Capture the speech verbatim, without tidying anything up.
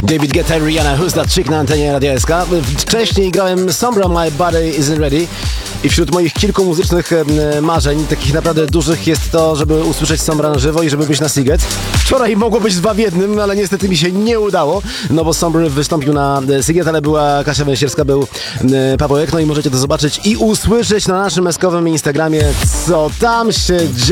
David Guetta, Rihanna, Who's That Chick na antenie Radia S K. Wcześniej grałem Sombra, My Body Isn't Ready. I wśród moich kilku muzycznych e, marzeń, takich naprawdę dużych, jest to, żeby usłyszeć Sombra na żywo i żeby być na Siget. Wczoraj mogło być dwa w jednym, ale niestety mi się nie udało, no bo Sombra wystąpił na Siget, ale była Kasia Węsierska, był e, Pawełek, no i możecie to zobaczyć i usłyszeć na naszym eskowym Instagramie, co tam się dzieje.